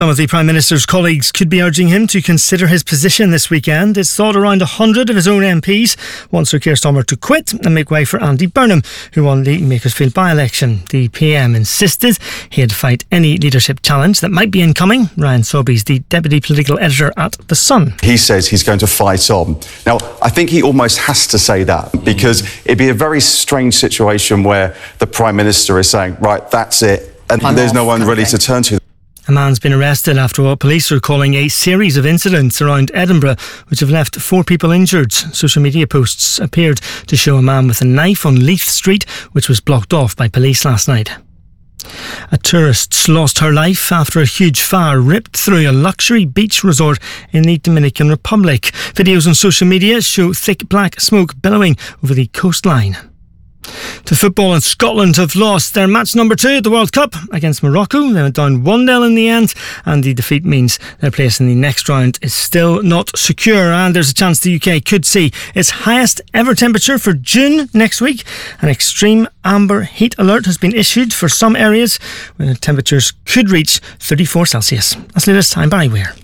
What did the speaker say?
Some of the Prime Minister's colleagues could be urging him to consider his position this weekend. It's thought around 100 of his own MPs want Sir Keir Starmer to quit and make way for Andy Burnham, who won the Makersfield by-election. The PM insisted he'd fight any leadership challenge that might be incoming. Ryan Sobey's the deputy political editor at The Sun. He says he's going to fight on. Now, I think he almost has to say that, because it'd be a very strange situation where the Prime Minister is saying, right, that's it, and there's no one really to turn to. A man's been arrested after what police are calling a series of incidents around Edinburgh which have left 4 people injured. Social media posts appeared to show a man with a knife on Leith Street, which was blocked off by police last night. A tourist lost her life after a huge fire ripped through a luxury beach resort in the Dominican Republic. Videos on social media show thick black smoke billowing over the coastline. To football, and Scotland have lost their match number 2 at the World Cup against Morocco. They went down 1-0 in the end, and the defeat means their place in the next round is still not secure, and there's a chance the UK could see its highest ever temperature for June next week. An extreme amber heat alert has been issued for some areas where temperatures could reach 34 Celsius. That's the latest. I'm Barry Weir.